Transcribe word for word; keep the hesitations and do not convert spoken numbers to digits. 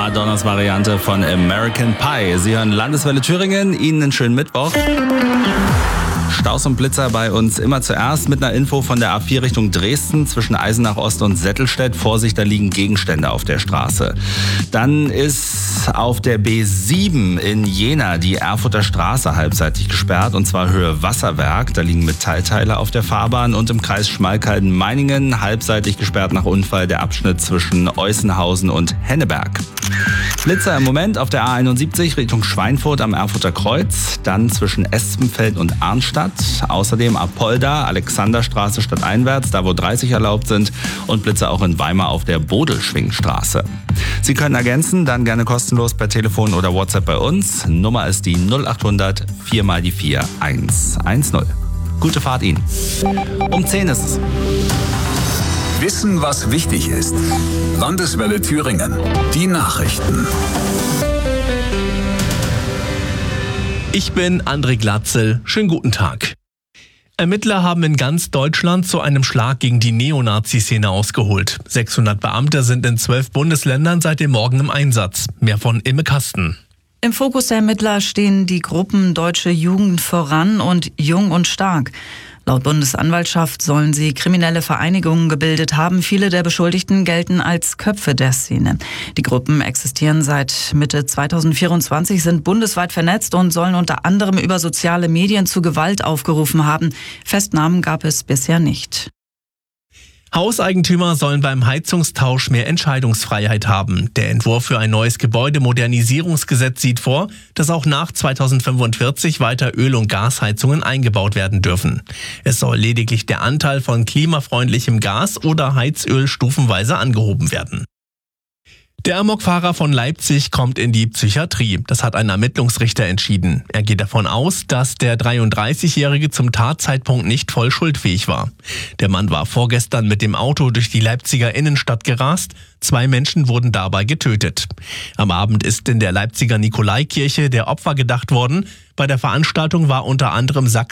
Madonnas Variante von American Pie. Sie hören Landeswelle Thüringen. Ihnen einen schönen Mittwoch. Staus und Blitzer bei uns immer zuerst mit einer Info von der A vier Richtung Dresden zwischen Eisenach Ost und Settelstedt. Vorsicht, da liegen Gegenstände auf der Straße. Dann ist auf der B sieben in Jena die Erfurter Straße halbseitig gesperrt und zwar Höhe Wasserwerk. Da liegen Metallteile auf der Fahrbahn und im Kreis Schmalkalden-Meiningen halbseitig gesperrt nach Unfall der Abschnitt zwischen Eußenhausen und Henneberg. Blitzer im Moment auf der A einundsiebzig Richtung Schweinfurt am Erfurter Kreuz, dann zwischen Espenfeld und Arnstadt. Außerdem Apolda, Alexanderstraße stadteinwärts, da wo dreißig erlaubt sind und Blitzer auch in Weimar auf der Bodelschwingstraße. Sie können ergänzen, dann gerne kostenlos per Telefon oder WhatsApp bei uns. Nummer ist die null acht hundert vier mal die vier eins eins null. Gute Fahrt Ihnen. Um zehn ist es. Wissen, was wichtig ist. Landeswelle Thüringen. Die Nachrichten. Ich bin André Glatzel. Schönen guten Tag. Ermittler haben in ganz Deutschland zu einem Schlag gegen die Neonazi-Szene ausgeholt. sechshundert Beamte sind in zwölf Bundesländern seit dem Morgen im Einsatz. Mehr von Imme Kasten. Im Fokus der Ermittler stehen die Gruppen Deutsche Jugend voran und Jung und Stark. Laut Bundesanwaltschaft sollen sie kriminelle Vereinigungen gebildet haben. Viele der Beschuldigten gelten als Köpfe der Szene. Die Gruppen existieren seit Mitte zweitausendvierundzwanzig, sind bundesweit vernetzt und sollen unter anderem über soziale Medien zu Gewalt aufgerufen haben. Festnahmen gab es bisher nicht. Hauseigentümer sollen beim Heizungstausch mehr Entscheidungsfreiheit haben. Der Entwurf für ein neues Gebäudemodernisierungsgesetz sieht vor, dass auch nach zweitausendfünfundvierzig weiter Öl- und Gasheizungen eingebaut werden dürfen. Es soll lediglich der Anteil von klimafreundlichem Gas oder Heizöl stufenweise angehoben werden. Der Amokfahrer von Leipzig kommt in die Psychiatrie. Das hat ein Ermittlungsrichter entschieden. Er geht davon aus, dass der dreiunddreißigjährige zum Tatzeitpunkt nicht voll schuldfähig war. Der Mann war vorgestern mit dem Auto durch die Leipziger Innenstadt gerast. Zwei Menschen wurden dabei getötet. Am Abend ist in der Leipziger Nikolaikirche der Opfer gedacht worden. Bei der Veranstaltung war unter anderem